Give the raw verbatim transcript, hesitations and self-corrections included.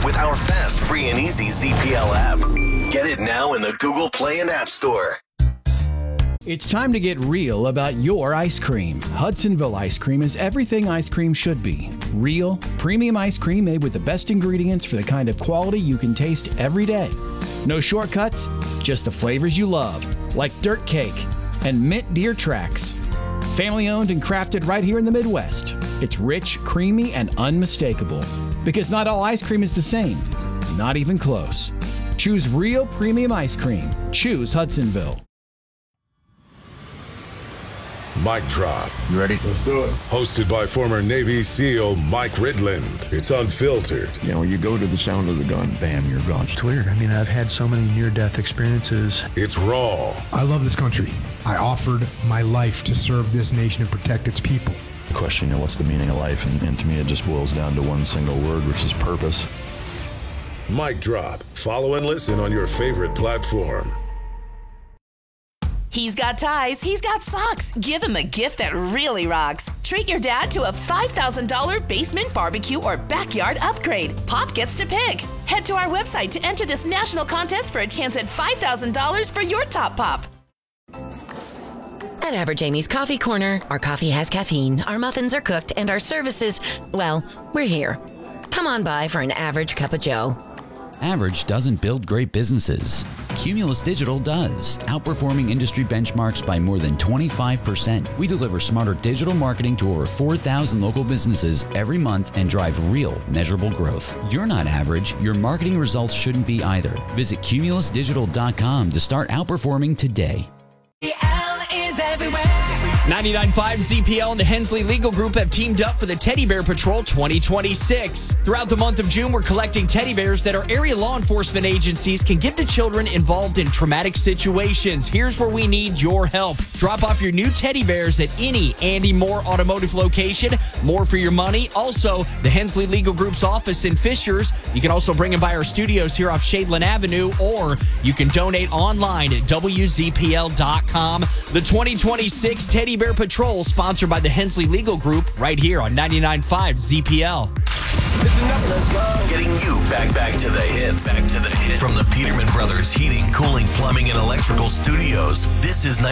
with our fast, free, and easy Z P L app. Get it now in the Google Play and App Store. It's time to get real about your ice cream. Hudsonville ice cream is everything ice cream should be. Real, premium ice cream made with the best ingredients for the kind of quality you can taste every day. No shortcuts, just the flavors you love, like dirt cake and mint deer tracks. Family owned and crafted right here in the Midwest. It's rich, creamy, and unmistakable. Because not all ice cream is the same. Not even close. Choose real premium ice cream. Choose Hudsonville. Mic Drop. You ready? Let's do it. Hosted by former Navy SEAL Mike Ridland. It's unfiltered. You know, you go to the sound of the gun, bam, you're gone. It's weird. I mean, I've had so many near-death experiences. It's raw. I love this country. I offered my life to serve this nation and protect its people. The question, you know, what's the meaning of life? And, and to me, it just boils down to one single word, which is purpose. Mic Drop. Follow and listen on your favorite platform. He's got ties, he's got socks. Give him a gift that really rocks. Treat your dad to a five thousand dollars basement barbecue or backyard upgrade. Pop gets to pick. Head to our website to enter this national contest for a chance at five thousand dollars for your top pop. At Average Amy's Coffee Corner, our coffee has caffeine, our muffins are cooked, and our services, well, we're here. Come on by for an average cup of joe. Average doesn't build great businesses. Cumulus Digital does, outperforming industry benchmarks by more than twenty-five percent. We deliver smarter digital marketing to over four thousand local businesses every month and drive real, measurable growth. You're not average. Your marketing results shouldn't be either. Visit cumulus digital dot com to start outperforming today. ninety-nine point five Z P L and the Hensley Legal Group have teamed up for the Teddy Bear Patrol twenty twenty-six. Throughout the month of June, we're collecting teddy bears that our area law enforcement agencies can give to children involved in traumatic situations. Here's where we need your help. Drop off your new teddy bears at any Andy Moore Automotive location. More for your money. Also, the Hensley Legal Group's office in Fishers. You can also bring them by our studios here off Shadeland Avenue, or you can donate online at W Z P L dot com. The twenty twenty-six Teddy Bear Patrol, sponsored by the Hensley Legal Group, right here on ninety-nine point five Z P L. Listen up, let's go. Getting you back back to the hits. Back to the hits. From the Peterman Brothers Heating, Cooling, Plumbing, and Electrical Studios, this is